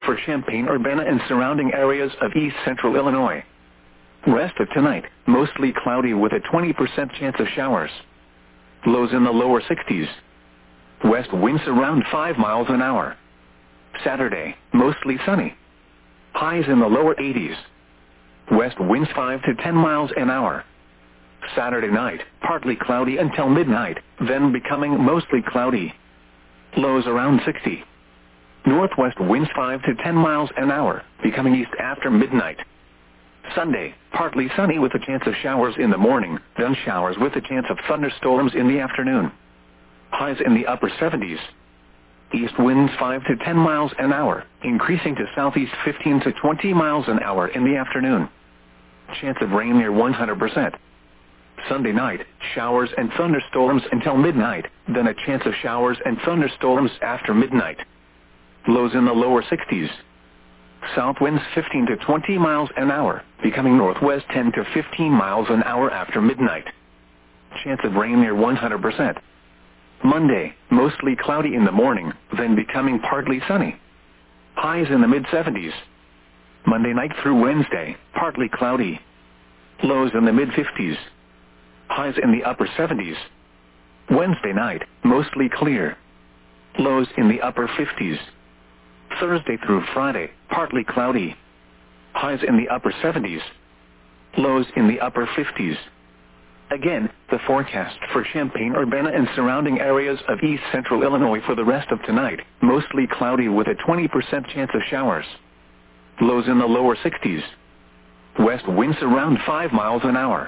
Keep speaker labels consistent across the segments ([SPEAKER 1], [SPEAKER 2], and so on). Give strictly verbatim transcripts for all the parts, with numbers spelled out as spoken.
[SPEAKER 1] for Champaign-Urbana and surrounding areas of east central Illinois. Rest of tonight, mostly cloudy with a twenty percent chance of showers. Lows in the lower sixties. West winds around five miles an hour. Saturday, mostly sunny. Highs in the lower eighties. West winds five to ten miles an hour. Saturday night, partly cloudy until midnight, then becoming mostly cloudy. Lows around sixty. Northwest winds five to ten miles an hour, becoming east after midnight. Sunday, partly sunny with a chance of showers in the morning, then showers with a chance of thunderstorms in the afternoon. Highs in the upper seventies. East winds five to ten miles an hour, increasing to southeast fifteen to twenty miles an hour in the afternoon. Chance of rain near one hundred percent. Sunday night, showers and thunderstorms until midnight, then a chance of showers and thunderstorms after midnight. Lows in the lower sixties. South winds fifteen to twenty miles an hour, becoming northwest ten to fifteen miles an hour after midnight. Chance of rain near one hundred percent. Monday, mostly cloudy in the morning, then becoming partly sunny. Highs in the mid seventies. Monday night through Wednesday, partly cloudy. Lows in the mid fifties. Highs in the upper seventies. Wednesday night, mostly clear. Lows in the upper fifties. Thursday through Friday, partly cloudy. Highs in the upper seventies. Lows in the upper fifties. Again, the forecast for Champaign-Urbana and surrounding areas of east central Illinois for the rest of tonight, mostly cloudy with a twenty percent chance of showers. Lows in the lower sixties. West winds around five miles an hour.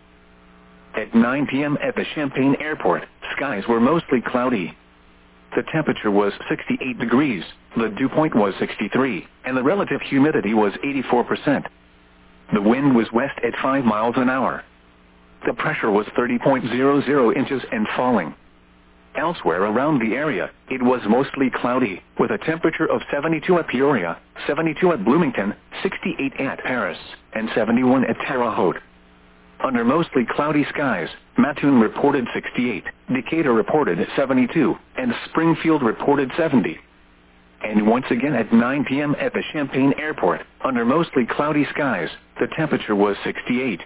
[SPEAKER 1] At nine p.m. at the Champaign Airport, skies were mostly cloudy. The temperature was sixty-eight degrees, the dew point was sixty-three, and the relative humidity was eighty-four percent. The wind was west at five miles an hour. The pressure was thirty point zero zero inches and falling. Elsewhere around the area, it was mostly cloudy, with a temperature of seventy-two at Peoria, seventy-two at Bloomington, sixty-eight at Paris, and seventy-one at Terre Haute. Under mostly cloudy skies, Mattoon reported sixty-eight, Decatur reported seventy-two, and Springfield reported seventy. And once again at nine p.m. at the Champaign Airport, under mostly cloudy skies, the temperature was sixty-eight.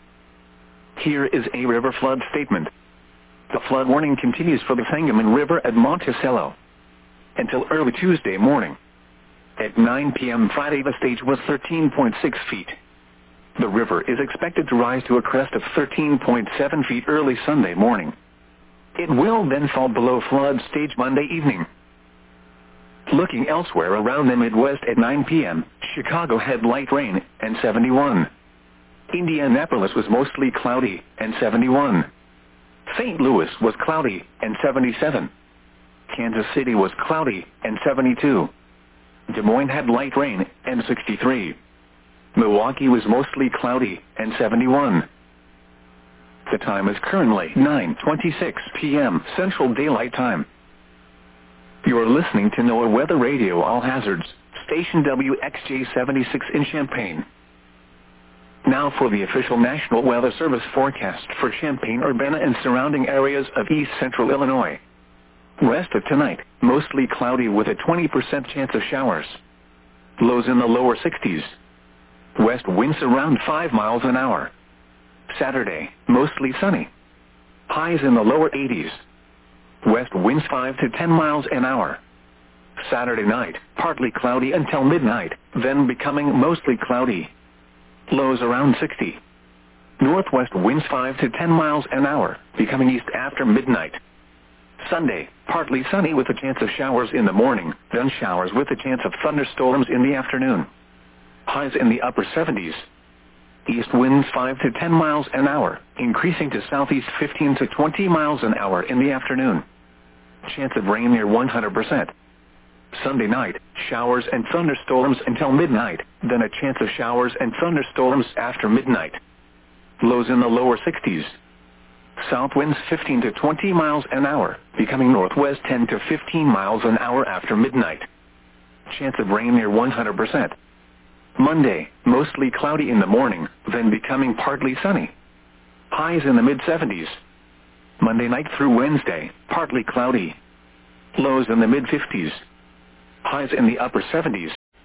[SPEAKER 1] Here is a river flood statement. The flood warning continues for the Sangamon River at Monticello until early Tuesday morning. At nine p.m. Friday, the stage was thirteen point six feet. The river is expected to rise to a crest of thirteen point seven feet early Sunday morning. It will then fall below flood stage Monday evening. Looking elsewhere around the Midwest at nine p.m., Chicago had light rain and seventy-one. Indianapolis was mostly cloudy and seventy-one. Saint Louis was cloudy and seventy-seven. Kansas City was cloudy and seventy-two. Des Moines had light rain and sixty-three. Milwaukee was mostly cloudy and seventy-one. The time is currently nine twenty-six p.m. Central Daylight Time. You are listening to NOAA Weather Radio All Hazards, station W X J seventy-six in Champaign. Now for the official National Weather Service forecast for Champaign-Urbana and surrounding areas of east central Illinois. Rest of tonight, mostly cloudy with a twenty percent chance of showers. Lows in the lower sixties. West winds around five miles an hour. Saturday, mostly sunny. Highs in the lower eighties. West winds five to ten miles an hour. Saturday night, partly cloudy until midnight, then becoming mostly cloudy. Lows around sixty. Northwest winds five to ten miles an hour, becoming east after midnight. Sunday, partly sunny with a chance of showers in the morning, then showers with a chance of thunderstorms in the afternoon. Highs in the upper seventies. East winds five to ten miles an hour, increasing to southeast fifteen to twenty miles an hour in the afternoon. Chance of rain near one hundred percent. Sunday night, showers and thunderstorms until midnight, then a chance of showers and thunderstorms after midnight. Lows in the lower sixties. South winds fifteen to twenty miles an hour, becoming northwest ten to fifteen miles an hour after midnight. Chance of rain near one hundred percent. Monday, mostly cloudy in the morning, then becoming partly sunny. Highs in the mid seventies. Monday night through Wednesday, partly cloudy. Lows in the mid fifties. Highs in the upper seventies.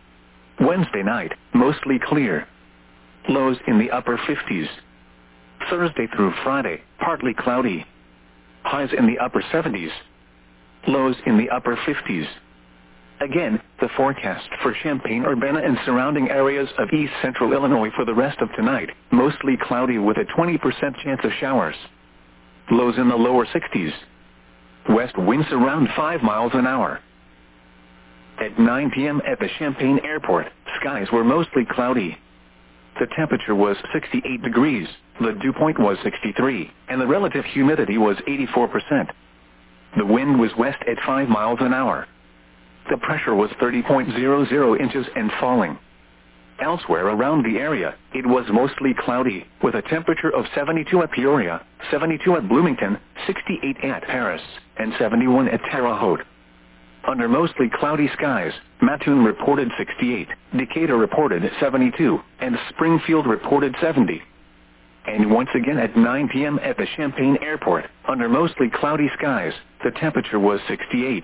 [SPEAKER 1] Wednesday night, mostly clear. Lows in the upper fifties. Thursday through Friday, partly cloudy. Highs in the upper seventies. Lows in the upper fifties. Again, the forecast for Champaign-Urbana and surrounding areas of east central Illinois for the rest of tonight, mostly cloudy with a twenty percent chance of showers. Lows in the lower sixties. West winds around five miles an hour. At nine p.m. at the Champaign Airport, skies were mostly cloudy. The temperature was sixty-eight degrees, the dew point was sixty-three, and the relative humidity was eighty-four percent. The wind was west at five miles an hour. The pressure was thirty point zero zero inches and falling. Elsewhere around the area, it was mostly cloudy, with a temperature of seventy-two at Peoria, seventy-two at Bloomington, sixty-eight at Paris, and seventy-one at Terre Haute. Under mostly cloudy skies, Mattoon reported sixty-eight, Decatur reported seventy-two, and Springfield reported seventy. And once again at nine p.m. at the Champaign Airport, under mostly cloudy skies, the temperature was sixty-eight.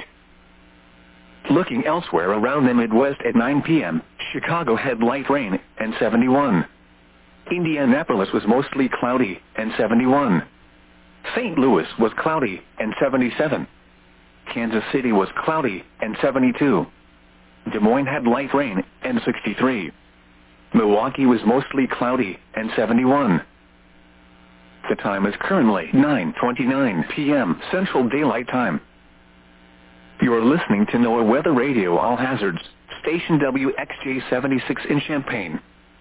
[SPEAKER 1] Looking elsewhere around the Midwest at nine p.m., Chicago had light rain, and seventy-one. Indianapolis was mostly cloudy, and seventy-one. Saint Louis was cloudy, and seventy-seven. Kansas City was cloudy, and seventy-two. Des Moines had light rain, and sixty-three. Milwaukee was mostly cloudy, and seventy-one. The time is currently nine twenty-nine p.m. Central Daylight Time. You are listening to NOAA Weather Radio All Hazards, station W X J seventy-six in Champaign.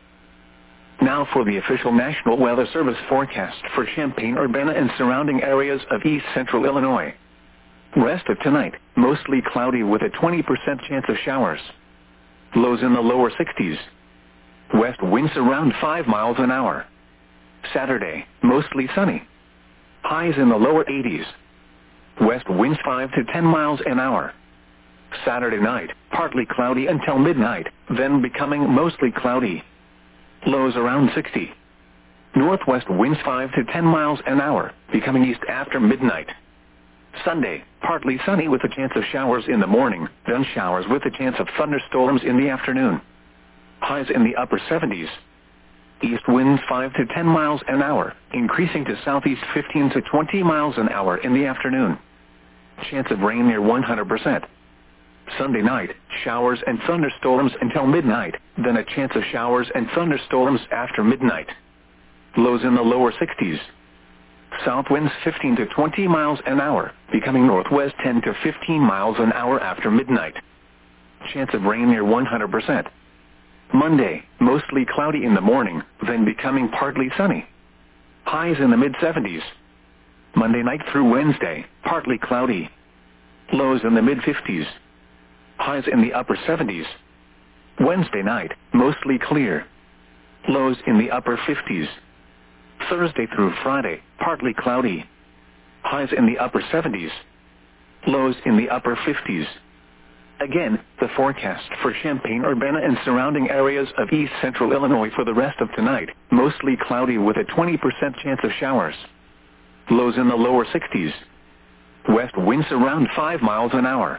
[SPEAKER 1] Now for the official National Weather Service forecast for Champaign-Urbana and surrounding areas of east central Illinois. Rest of tonight, mostly cloudy with a twenty percent chance of showers. Lows in the lower sixties. West winds around five miles an hour. Saturday, mostly sunny. Highs in the lower eighties. West winds five to ten miles an hour. Saturday night, partly cloudy until midnight, then becoming mostly cloudy. Lows around sixty. Northwest winds five to ten miles an hour, becoming east after midnight. Sunday, partly sunny with a chance of showers in the morning, then showers with a chance of thunderstorms in the afternoon. Highs in the upper seventies. East winds five to ten miles an hour, increasing to southeast fifteen to twenty miles an hour in the afternoon. Chance of rain near one hundred percent. Sunday night, showers and thunderstorms until midnight, then a chance of showers and thunderstorms after midnight. Lows in the lower sixties. South winds fifteen to twenty miles an hour, becoming northwest ten to fifteen miles an hour after midnight. Chance of rain near one hundred percent. Monday, mostly cloudy in the morning, then becoming partly sunny. Highs in the mid seventies. Monday night through Wednesday, partly cloudy. Lows in the mid fifties. Highs in the upper seventies. Wednesday night, mostly clear. Lows in the upper fifties. Thursday through Friday, partly cloudy. Highs in the upper seventies. Lows in the upper fifties. Again, the forecast for Champaign-Urbana and surrounding areas of east central Illinois for the rest of tonight, mostly cloudy with a twenty percent chance of showers. Lows in the lower sixties. West winds around five miles an hour.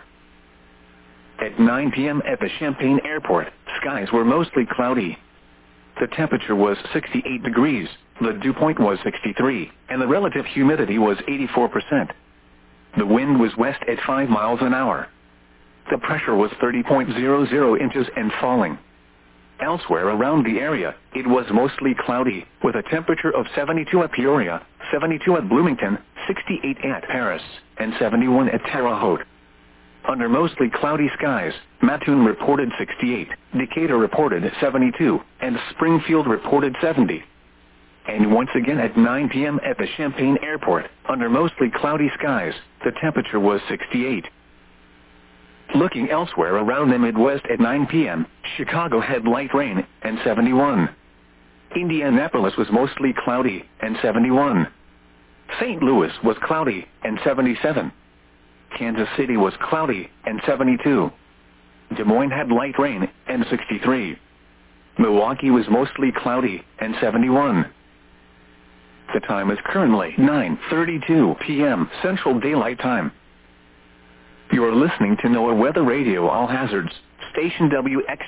[SPEAKER 1] At nine p.m. at the Champaign Airport, skies were mostly cloudy. The temperature was sixty-eight degrees, the dew point was sixty-three, and the relative humidity was eighty-four percent. The wind was west at five miles an hour. The pressure was thirty point zero zero inches and falling. Elsewhere around the area, it was mostly cloudy, with a temperature of seventy-two at Peoria, seventy-two at Bloomington, sixty-eight at Paris, and seventy-one at Terre Haute. Under mostly cloudy skies, Mattoon reported sixty-eight, Decatur reported seventy-two, and Springfield reported seventy. And once again at nine p.m. at the Champaign Airport, under mostly cloudy skies, the temperature was sixty-eight. Looking elsewhere around the Midwest at nine p.m., Chicago had light rain, and seventy-one. Indianapolis was mostly cloudy, and seventy-one. Saint Louis was cloudy, and seventy-seven. Kansas City was cloudy, and seventy-two. Des Moines had light rain, and sixty-three. Milwaukee was mostly cloudy, and seventy-one. The time is currently nine thirty-two p.m. Central Daylight Time. You are listening to NOAA Weather Radio All Hazards, station W X